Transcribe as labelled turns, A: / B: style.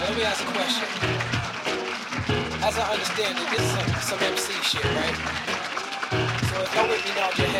A: let me ask a question. As I understand it, this is some MC shit, right? So if y'all with me now, just